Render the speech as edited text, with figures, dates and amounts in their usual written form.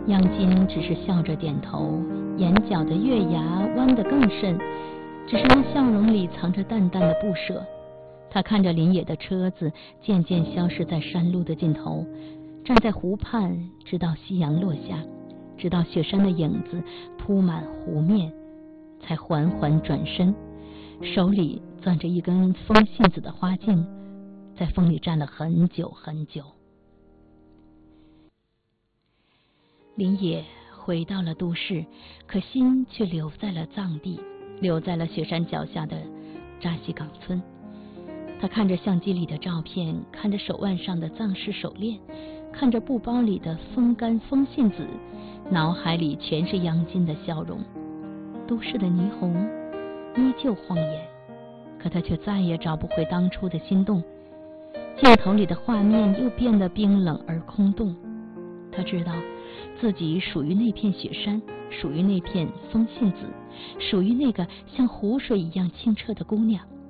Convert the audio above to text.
央金只是笑着点头，眼角的月牙弯得更甚，只是那笑容里藏着淡淡的不舍。他看着林野的车子渐渐消失在山路的尽头，站在湖畔，直到夕阳落下，直到雪山的影子铺满湖面，才缓缓转身，手里攥着一根风信子的花茎，在风里站了很久很久。林野回到了都市，可心却留在了藏地，留在了雪山脚下的扎西岗村。他看着相机里的照片，看着手腕上的藏式手链，看着布包里的风干风信子，脑海里全是央金的笑容。都市的霓虹依旧晃眼，可他却再也找不回当初的心动。镜头里的画面又变得冰冷而空洞。他知道自己属于那片雪山，属于那片风信子，属于那个像湖水一样清澈的姑娘。